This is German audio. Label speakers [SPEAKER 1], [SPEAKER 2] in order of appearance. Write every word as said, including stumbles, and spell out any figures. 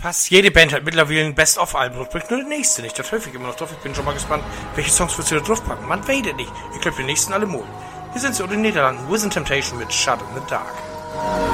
[SPEAKER 1] Fast jede Band hat mittlerweile ein Best-of-Album und bringt nur den nächste nicht. Das helfe ich immer noch drauf. Ich bin schon mal gespannt, welche Songs würdest du da draufpacken. Man weiß nicht. Ich glaube, den nächsten alle mal. Hier sind sie in den Niederlanden. Within Temptation mit Shut in the Dark.